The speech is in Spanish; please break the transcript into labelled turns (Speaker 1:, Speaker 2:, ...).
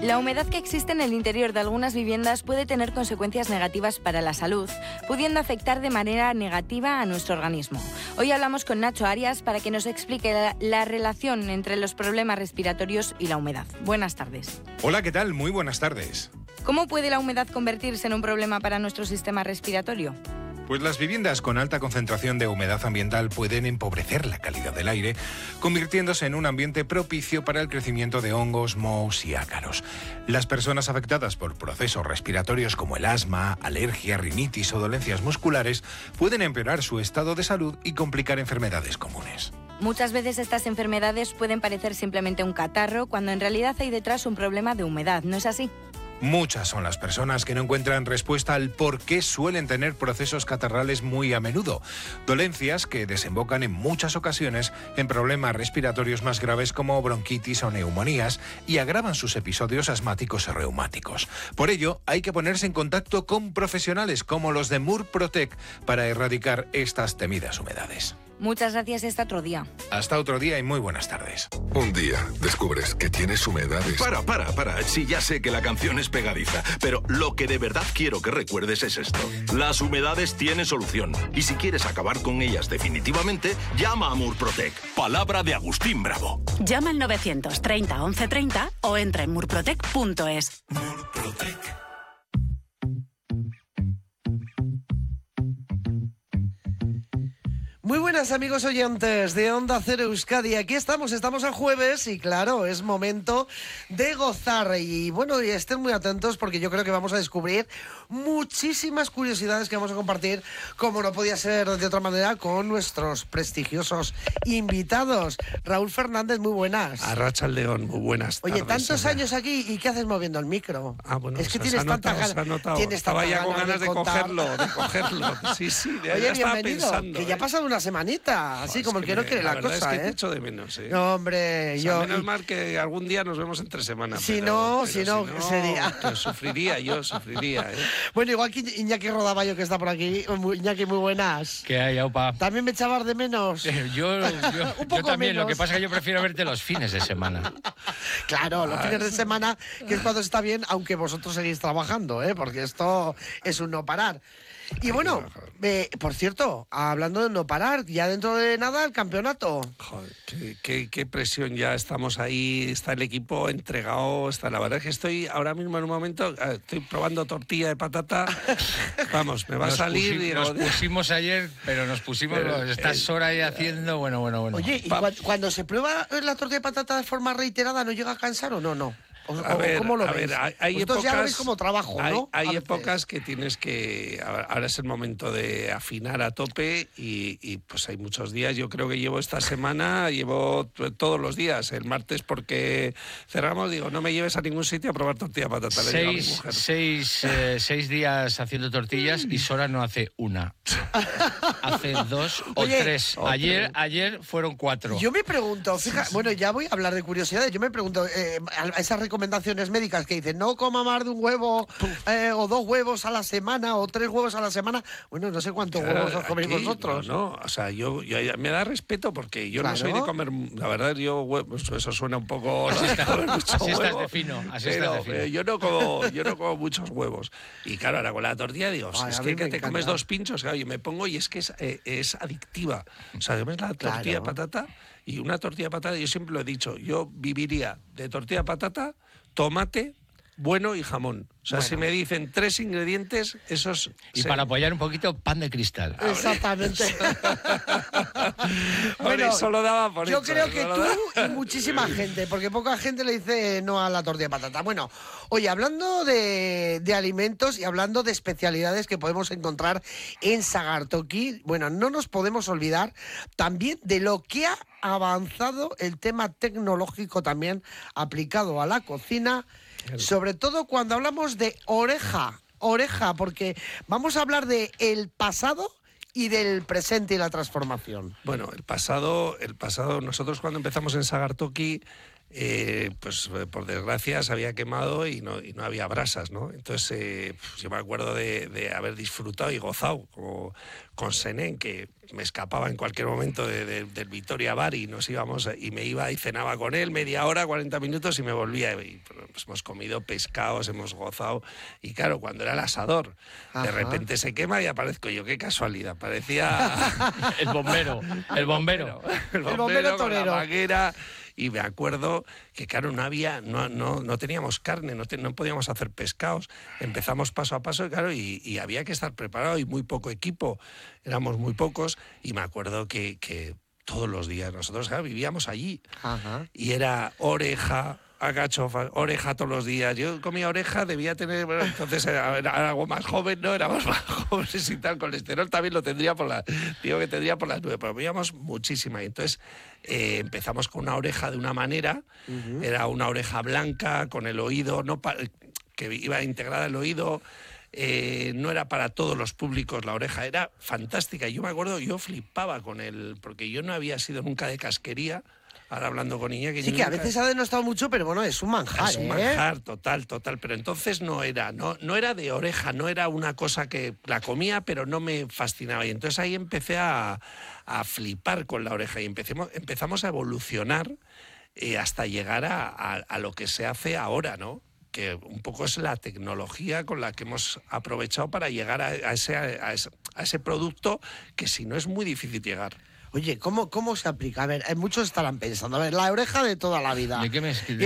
Speaker 1: La humedad que existe en el interior de algunas viviendas puede tener consecuencias negativas para la salud, pudiendo afectar de manera negativa a nuestro organismo. Hoy hablamos con Nacho Arias para que nos explique la relación entre los problemas respiratorios y la humedad. Buenas tardes.
Speaker 2: Hola, ¿qué tal? Muy buenas tardes.
Speaker 1: ¿Cómo puede la humedad convertirse en un problema para nuestro sistema respiratorio?
Speaker 2: Pues las viviendas con alta concentración de humedad ambiental pueden empobrecer la calidad del aire, convirtiéndose en un ambiente propicio para el crecimiento de hongos, mohos y ácaros. Las personas afectadas por procesos respiratorios como el asma, alergia, rinitis o dolencias musculares pueden empeorar su estado de salud y complicar enfermedades comunes.
Speaker 1: Muchas veces estas enfermedades pueden parecer simplemente un catarro, cuando en realidad hay detrás un problema de humedad, ¿no es así?
Speaker 2: Muchas son las personas que no encuentran respuesta al por qué suelen tener procesos catarrales muy a menudo, dolencias que desembocan en muchas ocasiones en problemas respiratorios más graves como bronquitis o neumonías y agravan sus episodios asmáticos o reumáticos. Por ello, hay que ponerse en contacto con profesionales como los de Murprotec para erradicar estas temidas humedades.
Speaker 1: Muchas gracias, hasta otro día.
Speaker 2: Hasta otro día y muy buenas tardes.
Speaker 3: Un día descubres que tienes humedades.
Speaker 4: Para. Sí, ya sé que la canción es pegadiza, pero lo que de verdad quiero que recuerdes es esto. Las humedades tienen solución. Y si quieres acabar con ellas definitivamente, llama a Murprotec. Palabra de Agustín Bravo.
Speaker 5: Llama al 930 1130 o entra en murprotec.es.
Speaker 4: Murprotec.
Speaker 6: Muy buenas amigos oyentes de Onda Cero Euskadi, aquí estamos a jueves y claro, es momento de gozar y bueno, y estén muy atentos porque yo creo que vamos a descubrir muchísimas curiosidades que vamos a compartir, como no podía ser de otra manera, con nuestros prestigiosos invitados. Raúl Fernández, muy buenas.
Speaker 7: Arratsaldeon, muy buenas tardes.
Speaker 6: Oye, tantos años aquí y ¿qué haces moviendo el micro?
Speaker 7: Bueno,
Speaker 6: es que tienes tanta ganas.
Speaker 7: Estaba ya con ganas de cogerlo. Sí,
Speaker 6: Oye, bienvenido, que ya ha pasado una semanita, así como el que no quiere la cosa,
Speaker 7: es que te echo de menos,
Speaker 6: No, hombre,
Speaker 7: menos mal que algún día nos vemos entre semanas.
Speaker 6: Si no, sería.
Speaker 7: Sufriría,
Speaker 6: Bueno, igual que Iñaki Rodaballo, que está por aquí. Iñaki, muy buenas.
Speaker 8: ¿Qué hay, Aupa?
Speaker 6: ¿También me echabas de menos?
Speaker 8: Yo también, menos. Lo que pasa es que yo prefiero verte los fines de semana.
Speaker 6: Claro, los fines de semana, que es cuando está bien, aunque vosotros seguís trabajando, porque esto es un no parar. Y bueno, por cierto, hablando de no parar, ya dentro de nada el campeonato.
Speaker 7: Joder, qué presión, ya estamos ahí, está el equipo entregado, la verdad es que estoy ahora mismo en un momento, estoy probando tortilla de patata, vamos, me va a salir.
Speaker 8: Nos pusimos ayer, pero estás hora ahí haciendo, bueno.
Speaker 6: Oye, ¿y cuando se prueba la tortilla de patata de forma reiterada, no llega a cansar o no? ¿Cómo lo ves?
Speaker 7: Hay épocas,
Speaker 6: ya lo veis como trabajo, ¿no?
Speaker 7: Hay épocas que tienes que... Ahora es el momento de afinar a tope y pues hay muchos días. Yo creo que llevo todos los días. El martes, porque cerramos, digo, no me lleves a ningún sitio a probar tortilla de patata.
Speaker 8: Seis días haciendo tortillas y Sora no hace una. Hace 2 o 3. Ayer fueron 4.
Speaker 6: Yo me pregunto, bueno, ya voy a hablar de curiosidades. Yo me pregunto, esas recomendaciones médicas que dicen no coma más de un huevo o 2 huevos a la semana o 3 huevos a la semana, bueno, no sé cuántos huevos os coméis vosotros.
Speaker 7: No, o sea, yo me da respeto porque yo no soy de comer, la verdad, huevos, eso suena un poco...
Speaker 8: Así estás de fino.
Speaker 7: Yo no como muchos huevos. Y claro, ahora con la tortilla digo, es que te comes 2 pinchos, claro, yo me pongo y es que es adictiva. O sea, comes la tortilla de patata y una tortilla de patata, yo siempre lo he dicho, yo viviría de tortilla de patata, tomate, bueno y jamón. O sea, si me dicen 3 ingredientes, esos...
Speaker 8: Y para apoyar un poquito, pan de cristal.
Speaker 6: Exactamente.
Speaker 7: Bueno, eso lo daba por
Speaker 6: yo
Speaker 7: hecho,
Speaker 6: creo que tú y muchísima gente, porque poca gente le dice no a la tortilla de patata. Bueno, oye, hablando de alimentos y hablando de especialidades que podemos encontrar en Sagartoki, bueno, no nos podemos olvidar también de lo que ha avanzado el tema tecnológico también aplicado a la cocina, sobre todo cuando hablamos de oreja, porque vamos a hablar de el pasado y del presente y la transformación.
Speaker 7: Bueno, el pasado, nosotros cuando empezamos en Sagartoki pues por desgracia se había quemado y no había brasas, ¿no? Entonces yo me acuerdo de haber disfrutado y gozado con Senén, que me escapaba en cualquier momento del Vitoria Bar y nos íbamos y me iba y cenaba con él media hora, 40 minutos y me volvía. Y pues hemos comido pescados, hemos gozado. Y claro, cuando era el asador, de repente se quema y aparezco yo. Qué casualidad, parecía
Speaker 8: el bombero
Speaker 7: con la manguera. Y me acuerdo que, claro, no teníamos carne, no podíamos hacer pescados. Empezamos paso a paso, claro, y había que estar preparado y muy poco equipo. Éramos muy pocos y me acuerdo que todos los días nosotros, claro, vivíamos allí. Y era oreja, agachofas, oreja todos los días. Yo comía oreja, debía tener, bueno, entonces era algo más joven, ¿no? Éramos más jóvenes y tal. Colesterol también lo tendría digo que tendría por las 9, pero comíamos muchísima. Y entonces empezamos con una oreja de una manera, era una oreja blanca con el oído, que iba integrada el oído. No era para todos los públicos la oreja, era fantástica. Yo me acuerdo, yo flipaba con él, porque yo no había sido nunca de casquería. Ahora hablando con Iñaki...
Speaker 6: Sí, que a veces ha denostado mucho, pero bueno, es un manjar,
Speaker 7: Es un manjar, total. Pero entonces no era de oreja, no era una cosa que la comía, pero no me fascinaba. Y entonces ahí empecé a flipar con la oreja y empezamos a evolucionar hasta llegar a lo que se hace ahora, ¿no? Que un poco es la tecnología con la que hemos aprovechado para llegar a ese producto que si no es muy difícil llegar.
Speaker 6: Oye, ¿cómo se aplica? A ver, muchos estarán pensando, a ver, la oreja de toda la vida.
Speaker 8: ¿De qué me escribes?